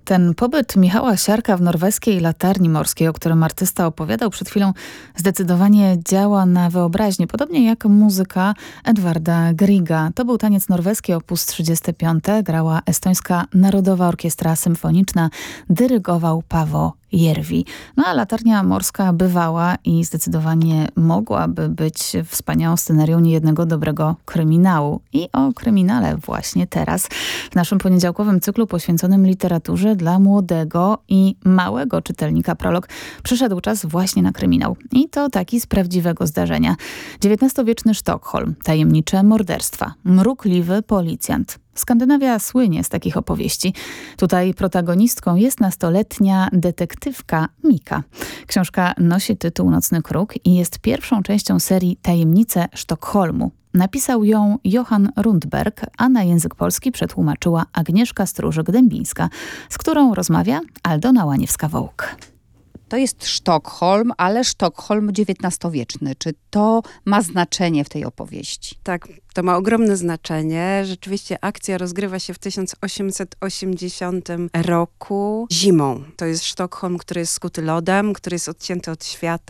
Ten pobyt Michała Siarka w norweskiej latarni morskiej, o którym artysta opowiadał przed chwilą, zdecydowanie działa na wyobraźnię, podobnie jak muzyka Edwarda Grieга. To był taniec norweski op. 35, grała estońska Narodowa Orkiestra Symfoniczna, dyrygował Paavo Järvi. No a latarnia morska bywała i zdecydowanie mogłaby być wspaniałą scenerią niejednego dobrego kryminału. I o kryminale właśnie teraz w naszym poniedziałkowym cyklu poświęconym literaturze dla młodego i małego czytelnika Prolog przyszedł czas właśnie na kryminał. I to taki z prawdziwego zdarzenia. XIX-wieczny Sztokholm, tajemnicze morderstwa, mrukliwy policjant. Skandynawia słynie z takich opowieści. Tutaj protagonistką jest nastoletnia detektywka Mika. Książka nosi tytuł Nocny Kruk i jest pierwszą częścią serii Tajemnice Sztokholmu. Napisał ją Johan Rundberg, a na język polski przetłumaczyła Agnieszka Stróżyk-Dębińska, z którą rozmawia Aldona Łaniewska-Wołk. To jest Sztokholm, ale Sztokholm XIX-wieczny. Czy to ma znaczenie w tej opowieści? Tak, to ma ogromne znaczenie. Rzeczywiście akcja rozgrywa się w 1880 roku zimą. To jest Sztokholm, który jest skuty lodem, który jest odcięty od świata.